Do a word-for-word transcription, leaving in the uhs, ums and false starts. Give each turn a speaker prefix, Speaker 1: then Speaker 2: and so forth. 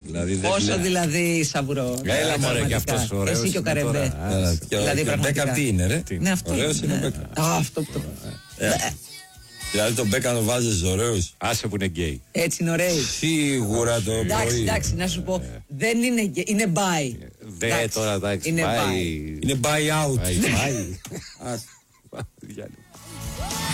Speaker 1: Δηλαδή,
Speaker 2: Πόσο δηλαδή σαβουρό.
Speaker 1: Έλα μωρέ και αυτός ωραίος.
Speaker 2: Εσύ και ο Καρεμπέ.
Speaker 1: Δηλαδή πραγματικά τι είναι ρε.
Speaker 2: Ναι, αυτό.
Speaker 1: Ωραίος είναι ο Μπέκαμ.
Speaker 2: Αυτό που το...
Speaker 1: Δηλαδή τον Μπέκαμ το βάζεις ωραίος.
Speaker 3: Άσε που είναι γκέι.
Speaker 2: Έτσι είναι ωραίοι.
Speaker 1: Σίγουρα το
Speaker 2: Εντάξει,
Speaker 1: πρωί.
Speaker 2: εντάξει, να σου πω. Δεν είναι γκέι, είναι buy.
Speaker 3: Δε τώρα εντάξει.
Speaker 2: Είναι
Speaker 3: πάει.
Speaker 2: buy.
Speaker 1: Είναι buy out.
Speaker 3: Πάει, πάει.